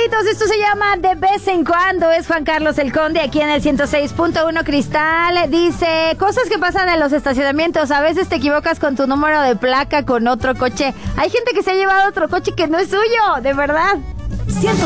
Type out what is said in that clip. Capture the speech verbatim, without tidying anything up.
amiguitos, esto se llama De vez en cuando. Es Juan Carlos el Conde aquí en el ciento seis punto uno Cristal. Dice, cosas que pasan en los estacionamientos. A veces te equivocas con tu número de placa con otro coche. Hay gente que se ha llevado otro coche que no es suyo, de verdad. ciento